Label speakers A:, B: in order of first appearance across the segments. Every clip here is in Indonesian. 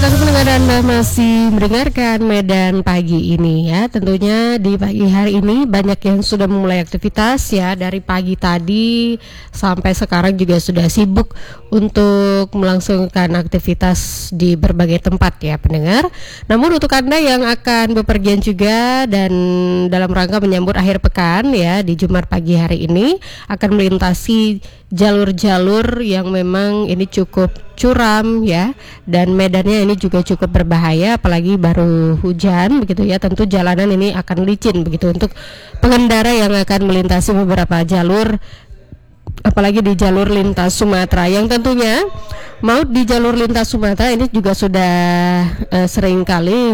A: kasih pendengar, Anda masih mendengarkan Medan Pagi ini ya. Tentunya di pagi hari ini banyak yang sudah memulai aktivitas ya. Dari pagi tadi sampai sekarang juga sudah sibuk untuk melangsungkan aktivitas di berbagai tempat ya pendengar. Namun untuk Anda yang akan bepergian juga dan dalam rangka menyambut akhir pekan ya, di Jumat pagi hari ini akan melintasi jalur-jalur yang memang ini cukup curam ya, dan medannya ini juga cukup berbahaya, apalagi baru hujan begitu ya. Tentu jalanan ini akan licin begitu untuk pengendara yang akan melintasi beberapa jalur, apalagi di jalur lintas Sumatera, yang tentunya maut di jalur lintas Sumatera ini juga sudah seringkali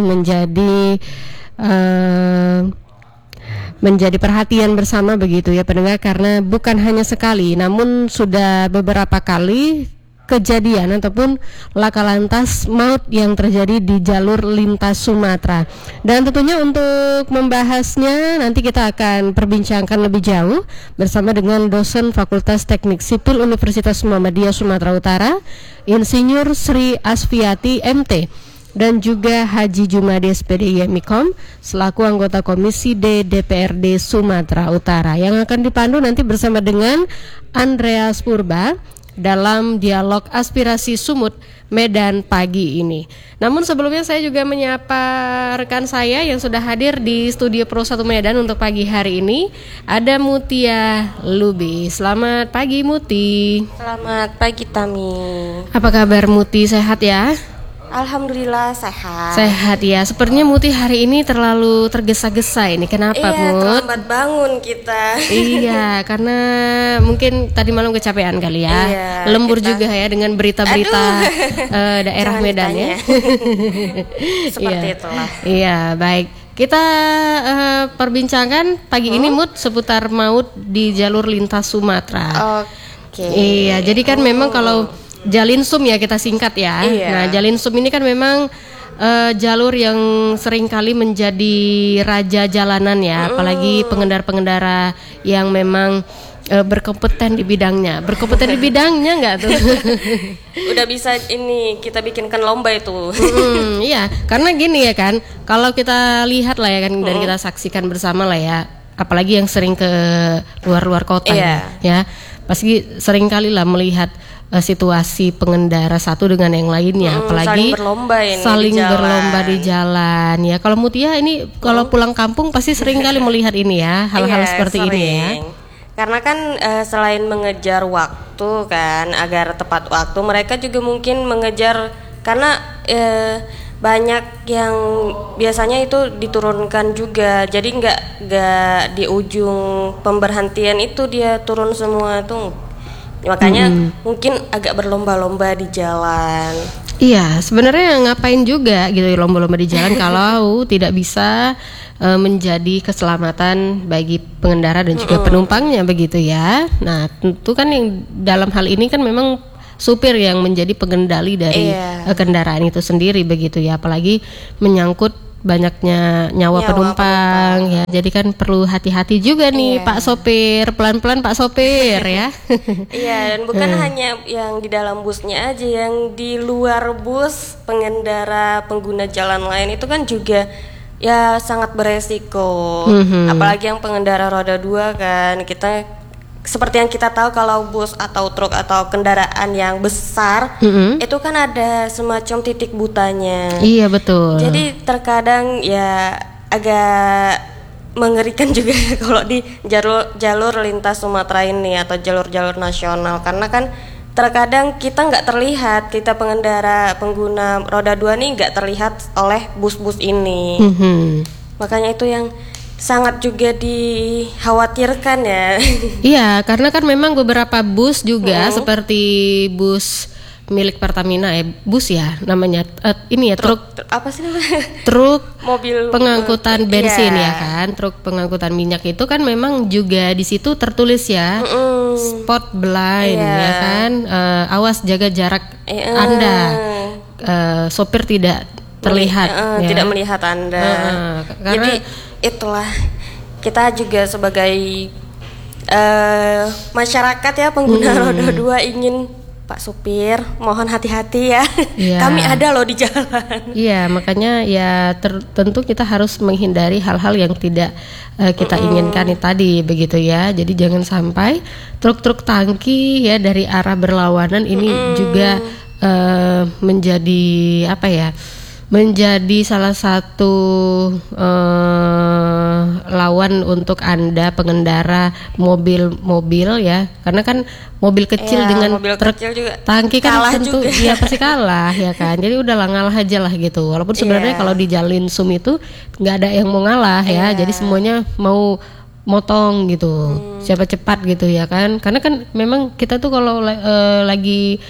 A: menjadi perhatian bersama begitu ya pendengar, karena bukan hanya sekali namun sudah beberapa kali kejadian ataupun laka lantas maut yang terjadi di jalur lintas Sumatera. Dan tentunya untuk membahasnya nanti kita akan perbincangkan lebih jauh bersama dengan dosen Fakultas Teknik Sipil Universitas Muhammadiyah Sumatera Utara, Insinyur Sri Asfiati MT, dan juga Haji Jumadi SPDI MIKOM selaku anggota Komisi D DPRD Sumatera Utara, yang akan dipandu nanti bersama dengan Andreas Purba dalam dialog aspirasi Sumut Medan pagi ini. Namun sebelumnya saya juga menyapa rekan saya yang sudah hadir di studio Pro 1 Medan untuk pagi hari ini. Ada Mutia Lubi. Selamat pagi Muti.
B: Selamat pagi Tami.
A: Apa kabar Muti, sehat ya?
B: Alhamdulillah sehat.
A: Sehat ya. Sepertinya Muti hari ini terlalu tergesa-gesa ini. Kenapa
B: Iya,
A: Mut?
B: terlambat bangun kita.
A: Iya, karena mungkin tadi malam kecapean kali ya.
B: Iya,
A: Lembur juga ya dengan berita-berita daerah
B: Jangan
A: Medan ya.
B: Seperti
A: Iya.
B: itulah.
A: Iya, baik. Kita perbincangkan pagi ini Mut seputar maut di jalur lintas Sumatera.
B: Oke.
A: Iya, jadi kan memang kalau Jalinsum ya kita singkat ya.
B: Iya.
A: Nah, Jalinsum ini kan memang jalur yang seringkali menjadi raja jalanan ya, apalagi pengendara-pengendara yang memang berkompeten di bidangnya. Berkompeten di bidangnya nggak tuh?
B: Udah bisa ini kita bikinkan lomba itu.
A: Iya, karena gini ya kan, kalau kita lihat lah ya kan, dari kita saksikan bersama lah ya, apalagi yang sering ke luar-luar kota ya, pasti sering kali lah melihat situasi pengendara satu dengan yang lainnya, apalagi saling berlomba di jalan ya. Kalau Mutia ini kalau pulang kampung pasti sering kali melihat ini ya, hal-hal seperti
B: sering.
A: ini ya.
B: Karena kan selain mengejar waktu kan agar tepat waktu, mereka juga mungkin mengejar karena banyak yang biasanya itu diturunkan juga, jadi nggak di ujung pemberhentian itu dia turun semua tuh. Makanya mungkin agak berlomba-lomba di jalan.
A: Iya, sebenarnya ngapain juga gitu lomba-lomba di jalan kalau tidak bisa menjadi keselamatan bagi pengendara dan juga penumpangnya begitu ya. Nah, tentu kan yang dalam hal ini kan memang supir yang menjadi pengendali dari kendaraan itu sendiri begitu ya, apalagi menyangkut banyaknya nyawa penumpang ya. Jadi kan perlu hati-hati juga nih Pak sopir, pelan-pelan Pak sopir ya.
B: Iya, dan bukan hanya yang di dalam busnya aja, yang di luar bus pengendara pengguna jalan lain itu kan juga ya sangat beresiko. Apalagi yang pengendara roda 2 kan, kita seperti yang kita tahu kalau bus atau truk atau kendaraan yang besar itu kan ada semacam titik butanya.
A: Iya betul.
B: Jadi terkadang ya agak mengerikan juga kalau di jalur lintas Sumatera ini atau jalur-jalur nasional, karena kan terkadang kita nggak terlihat, kita pengguna roda 2 nih nggak terlihat oleh bus-bus ini. Makanya itu yang sangat juga dikhawatirkan ya.
A: Iya, karena kan memang beberapa bus juga seperti bus milik Pertamina bus ya namanya, ini ya truk
B: apa sih namanya?
A: Truk
B: mobil
A: pengangkutan bensin ya kan, truk pengangkutan minyak itu kan memang juga di situ tertulis ya spot blind ya kan, awas jaga jarak Anda, sopir tidak terlihat
B: tidak melihat Anda. Jadi itulah kita juga sebagai masyarakat ya pengguna roda 2 ingin Pak supir, mohon hati-hati ya.
A: Iya.
B: Kami ada loh di jalan.
A: Iya, makanya ya tentu kita harus menghindari hal-hal yang tidak kita inginkan tadi begitu ya. Jadi jangan sampai truk-truk tangki ya dari arah berlawanan ini juga menjadi apa ya? Menjadi salah satu lawan untuk Anda pengendara mobil-mobil ya, karena kan mobil kecil dengan
B: mobil
A: truk
B: kecil juga
A: tangki kan
B: kalah
A: tentu
B: juga.
A: ya pasti kalah ya kan. Jadi udahlah ngalah aja lah gitu. Walaupun sebenarnya kalau di jalin sum itu nggak ada yang mau ngalah ya. Jadi semuanya mau motong gitu, siapa cepat gitu ya kan. Karena kan memang kita tuh kalau lagi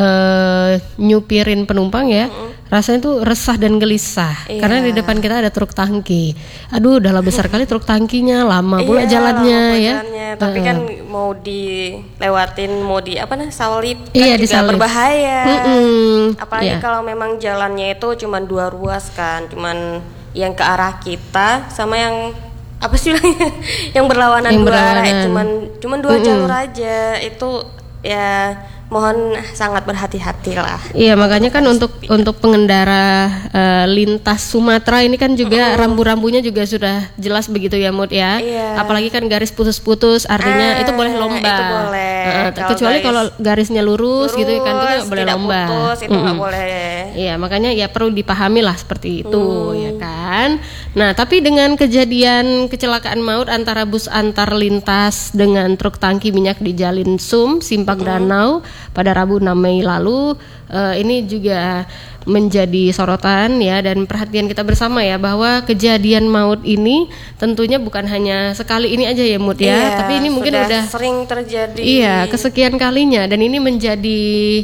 A: nyupirin penumpang ya, rasanya tuh resah dan gelisah karena di depan kita ada truk tangki. Aduh, udah besar kali truk tangkinya, lama pula jalannya ya.
B: Tapi kan mau dilewatin, mau di salip kan
A: Iya,
B: juga
A: disalip.
B: berbahaya. Apalagi kalau memang jalannya itu cuman 2 ruas kan, cuman yang ke arah kita sama yang apa sih bilangnya? Yang berlawanan
A: Yang
B: dua arah,
A: berlawanan.
B: cuman 2 jalur aja. Itu ya mohon sangat berhati-hati lah.
A: Iya, makanya kan untuk pengendara lintas Sumatera ini kan juga rambu-rambunya juga sudah jelas begitu ya Mut ya.
B: Iya.
A: Apalagi kan garis putus-putus artinya itu boleh lomba.
B: Itu boleh.
A: Kecuali kalau garisnya lurus gitu kan itu nggak boleh
B: tidak
A: lomba.
B: Putus, itu nggak boleh.
A: Iya, makanya ya perlu dipahami lah seperti itu ya kan. Nah, tapi dengan kejadian kecelakaan maut antara bus antar lintas dengan truk tangki minyak di Jalin Sum, Simpang Danau pada Rabu 6 Mei lalu, ini juga menjadi sorotan ya dan perhatian kita bersama ya, bahwa kejadian maut ini tentunya bukan hanya sekali ini aja ya Mut ya,
B: Iya,
A: tapi ini mungkin udah
B: sering terjadi.
A: Iya, kesekian kalinya, dan ini menjadi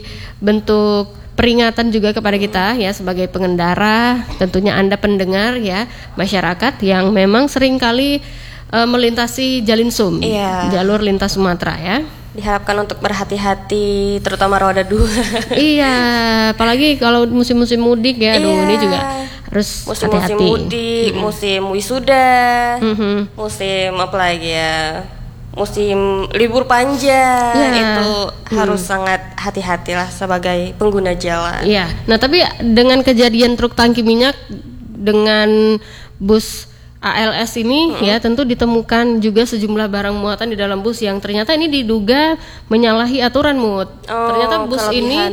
A: bentuk peringatan juga kepada kita ya sebagai pengendara, tentunya Anda pendengar ya, masyarakat yang memang sering kali melintasi Jalin Sum, jalur lintas Sumatera ya.
B: Diharapkan untuk berhati-hati, terutama roda 2.
A: Iya, apalagi kalau musim-musim mudik ya, aduh ini juga harus
B: musim-musim
A: hati-hati.
B: mudik, musim wisuda, musim apa lagi ya, musim libur panjang, itu harus sangat hati-hatilah sebagai pengguna jalan.
A: Iya, nah tapi dengan kejadian truk tangki minyak dengan bus ALS ini ya tentu ditemukan juga sejumlah barang muatan di dalam bus yang ternyata ini diduga menyalahi aturan Mut. Ternyata bus ini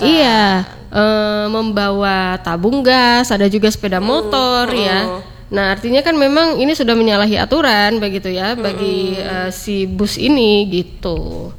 A: membawa tabung gas, ada juga sepeda motor ya. Nah artinya kan memang ini sudah menyalahi aturan begitu ya bagi si bus ini gitu.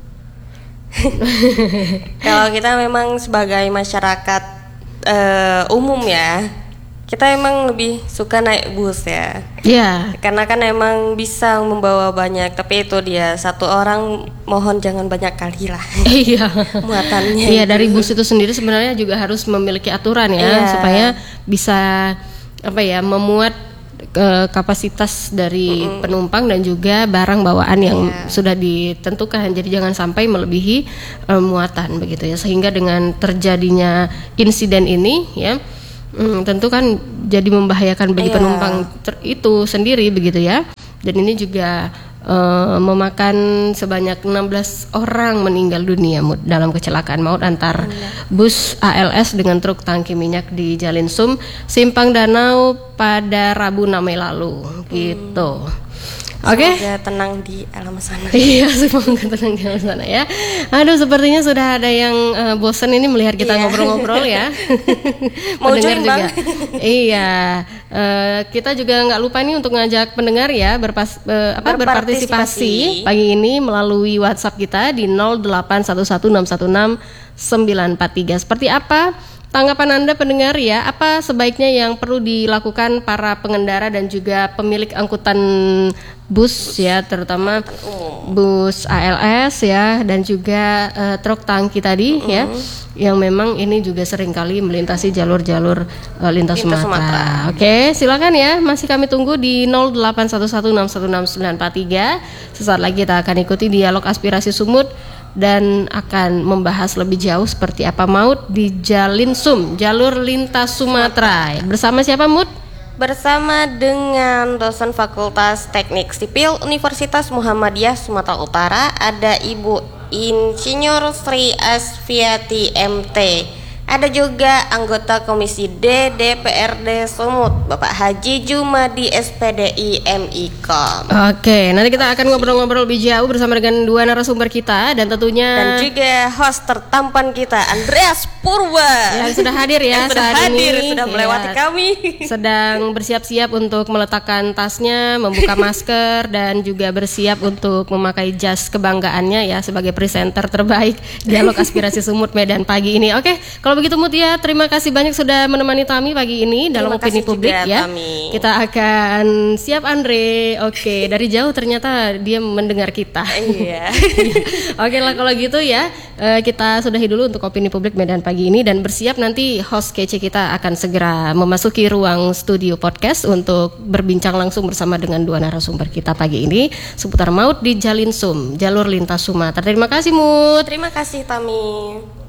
B: Kalau kita memang sebagai masyarakat umum ya, kita emang lebih suka naik bus ya.
A: Iya.
B: Karena kan emang bisa membawa banyak, tapi itu dia satu orang mohon jangan banyak kali lah.
A: Iya.
B: Muatannya.
A: Iya, dari bus itu sendiri sebenarnya juga harus memiliki aturan ya supaya bisa memuat kapasitas dari penumpang dan juga barang bawaan yang sudah ditentukan. Jadi jangan sampai melebihi muatan begitu ya, sehingga dengan terjadinya insiden ini ya tentu kan jadi membahayakan bagi penumpang itu sendiri begitu ya. Dan ini juga memakan sebanyak 16 orang meninggal dunia dalam kecelakaan maut antar bus ALS dengan truk tangki minyak di Jalin Sum, Simpang Danau pada Rabu 6 Mei lalu gitu. Oke.
B: Semoga tenang di alam sana.
A: Iya, semoga tenang di alam sana ya. Aduh, sepertinya sudah ada yang bosan ini melihat kita ngobrol-ngobrol ya.
B: Mau
A: pendengar
B: join,
A: juga.
B: Bang?
A: Iya, kita juga nggak lupa nih untuk ngajak pendengar ya berpartisipasi pagi ini melalui WhatsApp kita di 0811616943. Seperti apa tanggapan Anda pendengar ya? Apa sebaiknya yang perlu dilakukan para pengendara dan juga pemilik angkutan bus ya, terutama bus ALS ya, dan juga truk tangki tadi ya, yang memang ini juga seringkali melintasi jalur-jalur lintas Sumatera. Oke, silakan ya, masih kami tunggu di 0811616943. Sesaat lagi kita akan ikuti dialog aspirasi Sumut dan akan membahas lebih jauh seperti apa maut di Jalin Sum, jalur lintas Sumatera. Bersama siapa Mut?
B: Bersama dengan dosen Fakultas Teknik Sipil Universitas Muhammadiyah Sumatera Utara, ada Ibu Insinyur Sri Asviati MT. Ada juga anggota Komisi D DPRD Sumut, Bapak Haji Jumadi SPDI MIKOM.
A: Oke, nanti kita akan ngobrol-ngobrol lebih jauh bersama dengan dua narasumber kita dan tentunya
B: dan juga host tertampan kita Andreas Purba
A: yang sudah hadir ya
B: sudah
A: saat
B: hadir,
A: ini
B: sudah melewati kami.
A: Sedang bersiap-siap untuk meletakkan tasnya, membuka masker dan juga bersiap untuk memakai jas kebanggaannya ya sebagai presenter terbaik Dialog Aspirasi Sumut Medan pagi ini. Oke, kalau begitu Mutia, terima kasih banyak sudah menemani Tami pagi ini dalam Opini Publik ya. Tami. Kita akan siap Andre. Oke, dari jauh ternyata dia mendengar kita.
B: Iya.
A: Oke lah kalau gitu ya, kita sudahi dulu untuk Opini Publik Medan pagi ini dan bersiap nanti host kece kita akan segera memasuki ruang studio podcast untuk berbincang langsung bersama dengan dua narasumber kita pagi ini seputar maut di Jalin Sum, jalur lintas Sumatera. Terima kasih Mut.
B: Terima kasih Tami.